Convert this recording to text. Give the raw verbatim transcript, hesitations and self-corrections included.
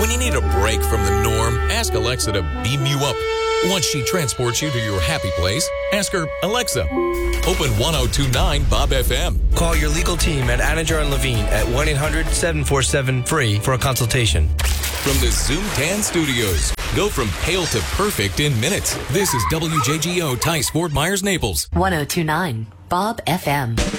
When you need a break from the norm, ask Alexa to beam you up. Once she transports you to your happy place, ask her, Alexa, open one oh two point nine Bob F M. Call your legal team at Anajar and Levine at one eight hundred seven four seven free for a consultation. From the Zoom Tan Studios, go from pale to perfect in minutes. This is W J G O Tice Fort Myers, Naples. one oh two point nine Bob F M.